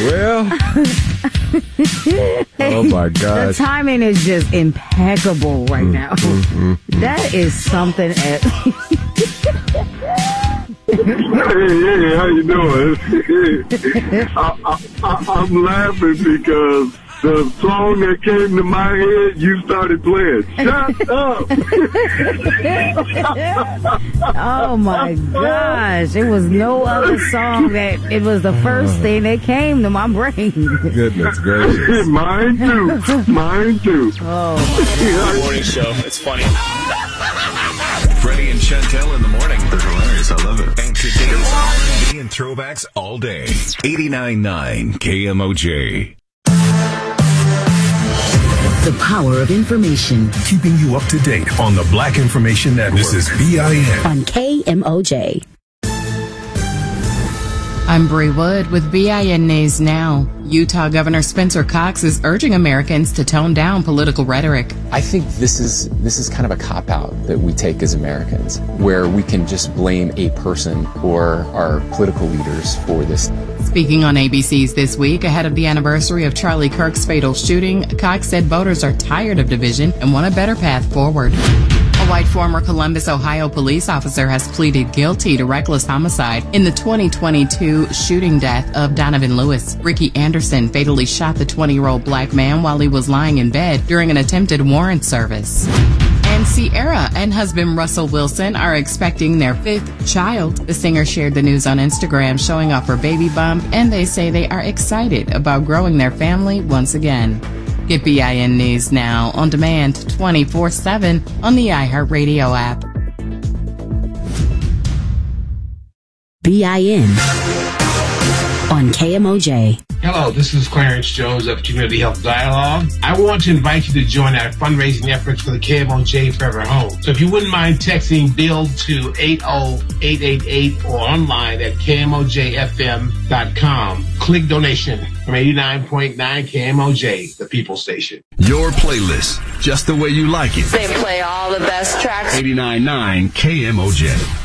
Well, oh my gosh. The timing is just impeccable right now. That is something else. Hey, how you doing? I'm laughing because the song that came to my head, you started playing. Shut up! Oh my gosh. It was no other song that it was the first thing that came to my brain. Goodness gracious. Mine too. Mine too. Oh. Morning show. It's funny. Freddie and Chantel in the morning. They're hilarious. I love it. And today's R&B and throwbacks all day. 89.9 KMOJ. The power of information. Keeping you up to date on the Black Information Network. This is BIN. On KMOJ. I'm Bree Wood with BIN News Now. Utah Governor Spencer Cox is urging Americans to tone down political rhetoric. I think this is kind of a cop-out that we take as Americans, where we can just blame a person or our political leaders for this. Speaking on ABC's This Week, ahead of the anniversary of Charlie Kirk's fatal shooting, Cox said voters are tired of division and want a better path forward. A white former Columbus, Ohio police officer has pleaded guilty to reckless homicide in the 2022 shooting death of Donovan Lewis. Ricky Anderson fatally shot the 20-year-old black man while he was lying in bed during an attempted warrant service. And Ciara and husband Russell Wilson are expecting their 5th child. The singer shared the news on Instagram, showing off her baby bump, and they say they are excited about growing their family once again. Get BIN News Now on demand 24/7 on the iHeartRadio app. BIN on KMOJ. Hello, this is Clarence Jones of Community Health Dialogue. I want to invite you to join our fundraising efforts for the KMOJ Forever Home. So if you wouldn't mind texting BUILD to 80888 or online at KMOJFM.com. Click donation from 89.9 KMOJ, the People Station. Your playlist, just the way you like it. They play all the best tracks. 89.9 KMOJ.